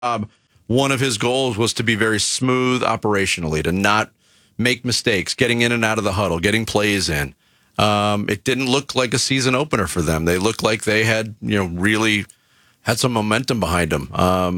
One of his goals was to be very smooth operationally, to not make mistakes, getting in and out of the huddle, getting plays in. It didn't look like a season opener for them. They looked like they had, really had some momentum behind them.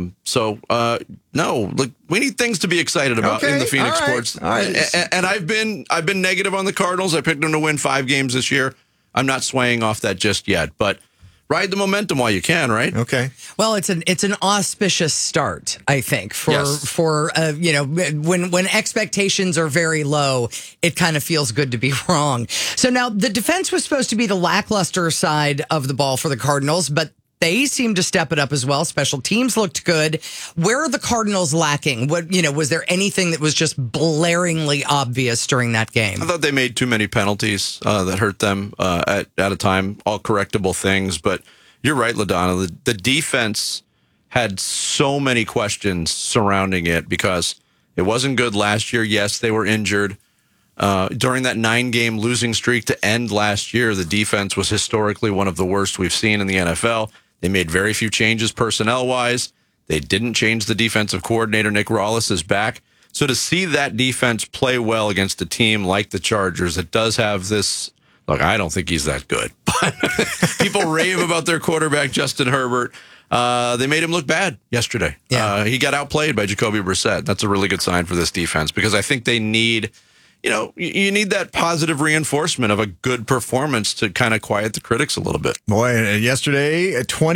No, look, we need things to be excited about in the Phoenix Sports. All right. And I've been negative on the Cardinals. I picked them to win 5 games this year. I'm not swaying off that just yet, but ride the momentum while you can, right? Okay. Well, it's an auspicious start, I think, for when expectations are very low, it kind of feels good to be wrong. So now the defense was supposed to be the lackluster side of the ball for the Cardinals, but they seemed to step it up as well. Special teams looked good. Where are the Cardinals lacking? Was there anything that was just blaringly obvious during that game? I thought they made too many penalties that hurt them at a time, all correctable things. But you're right, LaDonna. The defense had so many questions surrounding it because it wasn't good last year. Yes, they were injured. During that 9-game losing streak to end last year, the defense was historically one of the worst we've seen in the NFL. They made very few changes personnel-wise. They didn't change the defensive coordinator. Nick Rawlis is back. So to see that defense play well against a team like the Chargers, it does have this. Look, I don't think he's that good, but people rave about their quarterback, Justin Herbert. They made him look bad yesterday. Yeah. He got outplayed by Jacoby Brissett. That's a really good sign for this defense because I think they need, you need that positive reinforcement of a good performance to kind of quiet the critics a little bit. Boy, and yesterday,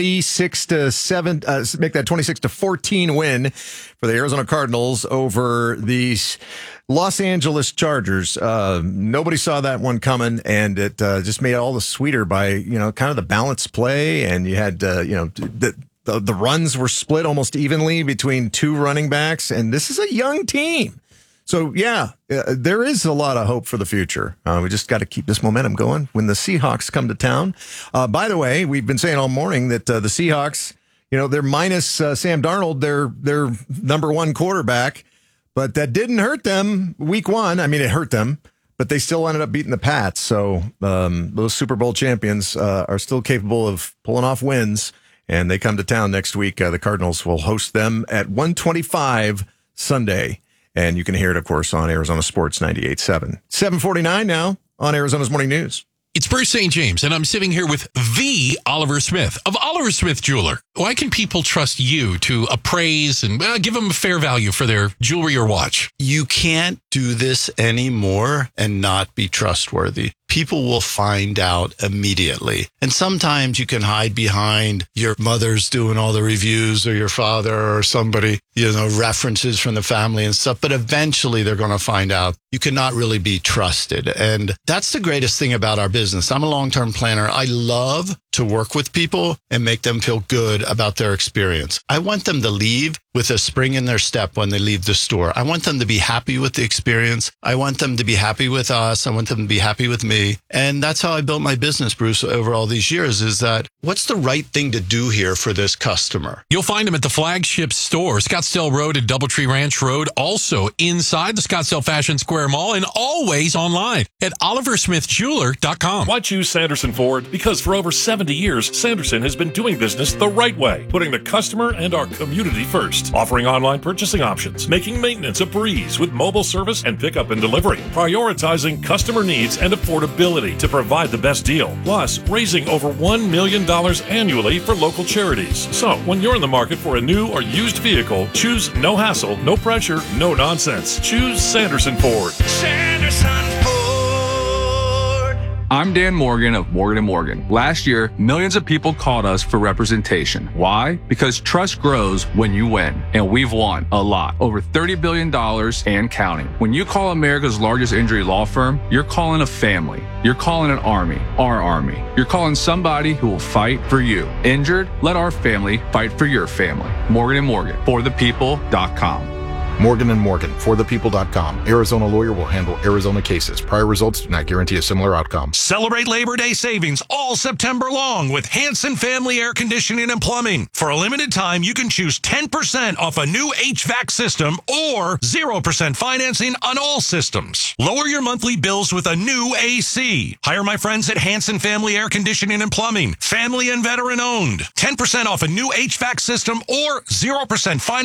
26-7, make that 26-14 win for the Arizona Cardinals over the Los Angeles Chargers. Nobody saw that one coming, and it just made it all the sweeter by, kind of the balanced play. And you had, the runs were split almost evenly between 2 running backs. And this is a young team. So, there is a lot of hope for the future. We just got to keep this momentum going when the Seahawks come to town. By the way, we've been saying all morning that the Seahawks, they're minus Sam Darnold, their number 1 quarterback. But that didn't hurt them week 1. I mean, it hurt them, but they still ended up beating the Pats. So those Super Bowl champions are still capable of pulling off wins, and they come to town next week. The Cardinals will host them at 1:25 Sunday, and you can hear it, of course, on Arizona Sports 98.7. 7:49 now on Arizona's Morning News. It's Bruce St. James, and I'm sitting here with the Oliver Smith of Oliver Smith Jeweler. Why can people trust you to appraise and give them a fair value for their jewelry or watch? You can't do this anymore and not be trustworthy. People will find out immediately. And sometimes you can hide behind your mother's doing all the reviews or your father or somebody, references from the family and stuff. But eventually they're going to find out you cannot really be trusted. And that's the greatest thing about our business. I'm a long-term planner. I love to work with people and make them feel good about their experience. I want them to leave with a spring in their step when they leave the store. I want them to be happy with the experience. I want them to be happy with us. I want them to be happy with me. And that's how I built my business, Bruce, over all these years, is that what's the right thing to do here for this customer? You'll find them at the flagship store, Scottsdale Road and Doubletree Ranch Road, also inside the Scottsdale Fashion Square Mall, and always online at oliversmithjeweler.com. Why choose Sanderson Ford? Because for over 70 years, Sanderson has been doing business the right way, putting the customer and our community first, offering online purchasing options, making maintenance a breeze with mobile service and pickup and delivery, prioritizing customer needs and affordability to provide the best deal, plus raising over $1 million annually for local charities. So when you're in the market for a new or used vehicle, choose no hassle, no pressure, no nonsense. Choose Sanderson Ford. Sanderson Ford. I'm Dan Morgan of Morgan & Morgan. Last year, millions of people called us for representation. Why? Because trust grows when you win. And we've won a lot. Over $30 billion and counting. When you call America's largest injury law firm, you're calling a family. You're calling an army. Our army. You're calling somebody who will fight for you. Injured? Let our family fight for your family. Morgan & Morgan. ForThePeople.com. Morgan & Morgan, forthepeople.com. Arizona lawyer will handle Arizona cases. Prior results do not guarantee a similar outcome. Celebrate Labor Day savings all September long with Hanson Family Air Conditioning and Plumbing. For a limited time, you can choose 10% off a new HVAC system or 0% financing on all systems. Lower your monthly bills with a new AC. Hire my friends at Hanson Family Air Conditioning and Plumbing. Family and veteran owned. 10% off a new HVAC system or 0% financing